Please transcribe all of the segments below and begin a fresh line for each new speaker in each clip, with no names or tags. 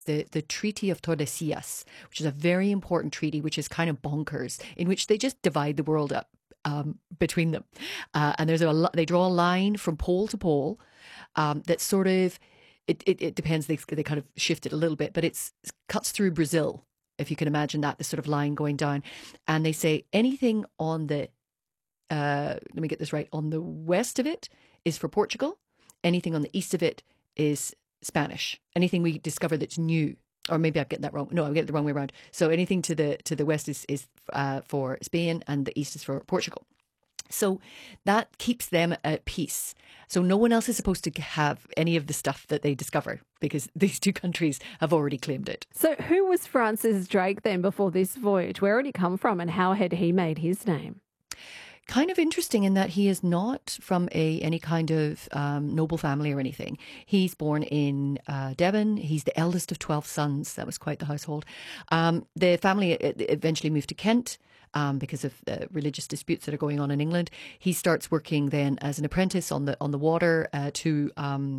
the Treaty of Tordesillas, which is a very important treaty, which is kind of bonkers, in which they just divide the world up between them. And they draw a line from pole to pole that sort of, it depends, they kind of shift it a little bit, but it cuts through Brazil, if you can imagine that, the sort of line going down. And they say anything on the, let me get this right, on the west of it is for Portugal. Anything on the east of it is Spanish. Anything we discover that's new, or maybe I'm getting that wrong. No, I'm getting it the wrong way around. So anything to the west is for Spain, and the east is for Portugal. So that keeps them at peace. So no one else is supposed to have any of the stuff that they discover, because these two countries have already claimed it.
So who was Francis Drake then before this voyage? Where had he come from, and how had he made his name?
Kind of interesting in that he is not from any kind of noble family or anything. He's born in Devon. He's the eldest of 12 sons. That was quite the household. The family eventually moved to Kent because of religious disputes that are going on in England. He starts working then as an apprentice on the water to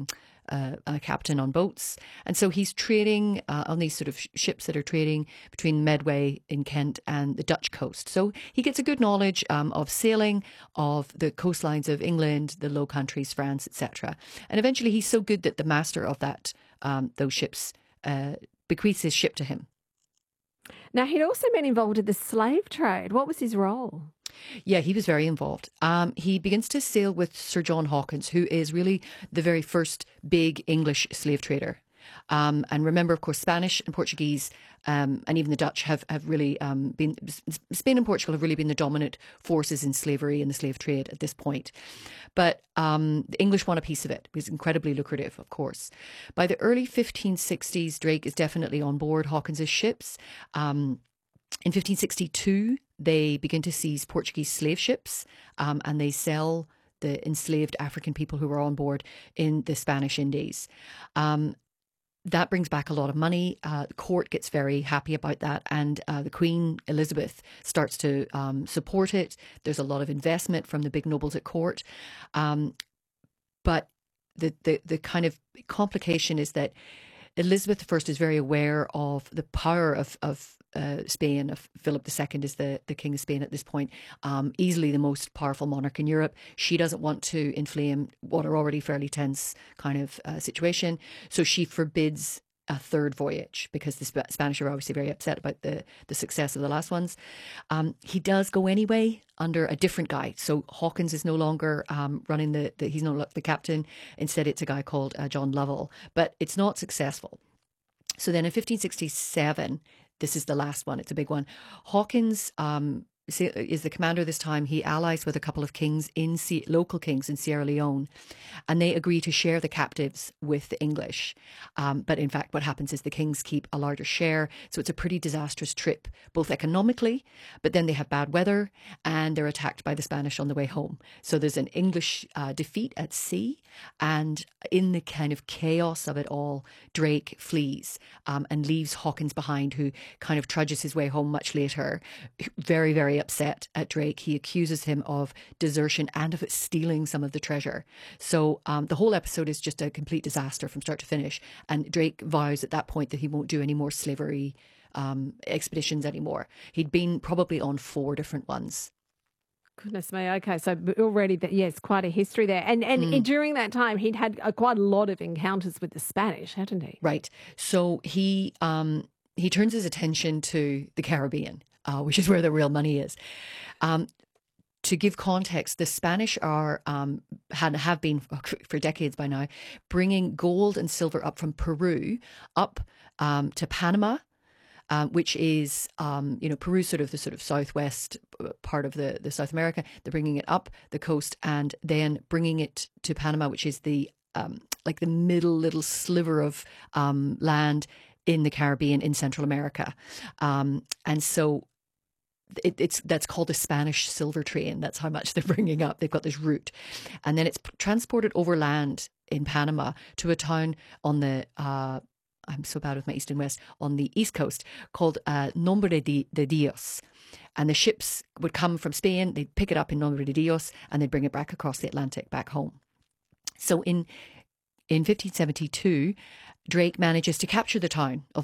a captain on boats. And so he's trading on these sort of ships that are trading between Medway in Kent and the Dutch coast. So he gets a good knowledge of sailing, of the coastlines of England, the Low Countries, France, etc. And eventually he's so good that the master of those ships bequeaths his ship to him.
Now, he'd also been involved in the slave trade. What was his role?
Yeah, he was very involved. He begins to sail with Sir John Hawkins, who is really the very first big English slave trader. And remember, of course, Spanish and Portuguese and even the Dutch have really been, Spain and Portugal have really been the dominant forces in slavery and the slave trade at this point. But the English want a piece of it. It was incredibly lucrative, of course. By the early 1560s, Drake is definitely on board Hawkins's ships. In 1562, they begin to seize Portuguese slave ships and they sell the enslaved African people who were on board in the Spanish Indies. That brings back a lot of money. The court gets very happy about that, and the Queen Elizabeth starts to support it. There's a lot of investment from the big nobles at court. But the kind of complication is that Elizabeth I is very aware of the power of Spain, of Philip II is the King of Spain at this point, easily the most powerful monarch in Europe. She doesn't want to inflame what are already fairly tense kind of situation. So she forbids a third voyage because the Spanish are obviously very upset about the success of the last ones. He does go anyway under a different guy. So Hawkins is no longer running he's no longer the captain. Instead, it's a guy called John Lovell, but it's not successful. So then in 1567, this is the last one. It's a big one. Hawkins is the commander this time. He allies with a couple of local kings in Sierra Leone, and they agree to share the captives with the English. But in fact, what happens is the kings keep a larger share. So it's a pretty disastrous trip, both economically, but then they have bad weather and they're attacked by the Spanish on the way home. So there's an English defeat at sea, and in the kind of chaos of it all, Drake flees and leaves Hawkins behind, who kind of trudges his way home much later, very, very upset at Drake. He accuses him of desertion and of stealing some of the treasure. So the whole episode is just a complete disaster from start to finish. And Drake vows at that point that he won't do any more slavery expeditions anymore. He'd been probably on 4 different ones.
Goodness me. Okay, so already, yes, quite a history there. And during that time, he'd had quite a lot of encounters with the Spanish, hadn't he?
Right. So he turns his attention to the Caribbean, which is where the real money is. To give context, the Spanish have been for decades by now bringing gold and silver up from Peru up to Panama, which is Peru's sort of the southwest part of the South America. They're bringing it up the coast and then bringing it to Panama, which is the like the middle little sliver of land in the Caribbean in Central America, and so. That's called the Spanish silver train. That's how much they're bringing up. They've got this route. And then it's transported overland in Panama to a town on the, I'm so bad with my east and west, on the east coast called Nombre de Dios. And the ships would come from Spain, they'd pick it up in Nombre de Dios, and they'd bring it back across the Atlantic back home. So in in 1572, Drake manages to capture the town of